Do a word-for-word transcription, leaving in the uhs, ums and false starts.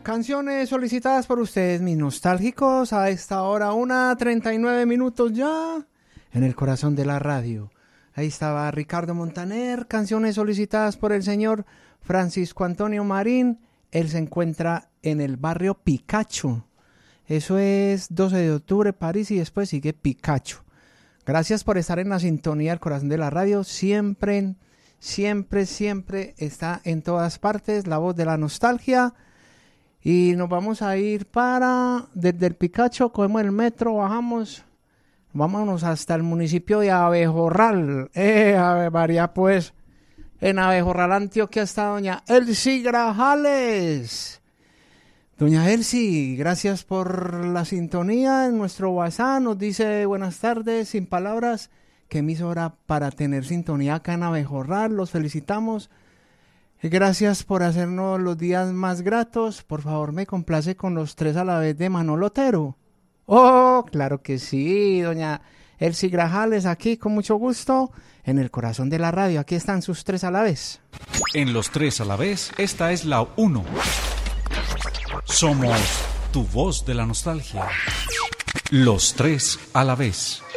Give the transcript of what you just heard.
canciones solicitadas por ustedes, mis nostálgicos, a esta hora, una treinta y nueve minutos ya, en el corazón de la radio. Ahí estaba Ricardo Montaner, canciones solicitadas por el señor Francisco Antonio Marín. Él se encuentra en el barrio Picacho. Eso es doce de octubre, París, y después sigue Picacho. Gracias por estar en la sintonía del corazón de la radio. Siempre, siempre, siempre está en todas partes la voz de la nostalgia. Y nos vamos a ir para, desde el Picacho, cogemos el metro, bajamos, vámonos hasta el municipio de Abejorral. Eh, Ave María, pues, en Abejorral, Antioquia, está doña Elsie Grajales. Doña Elsie, gracias por la sintonía en nuestro WhatsApp. Nos dice buenas tardes, sin palabras, que emisora para tener sintonía acá en Abejorral. Los felicitamos. Gracias por hacernos los días más gratos. Por favor, me complace con los tres a la vez de Manolo Otero. Oh, claro que sí, doña Elsie Grajales, aquí con mucho gusto, en el corazón de la radio. Aquí están sus tres a la vez. En los tres a la vez, esta es la uno. Somos tu voz de la nostalgia. Los tres a la vez.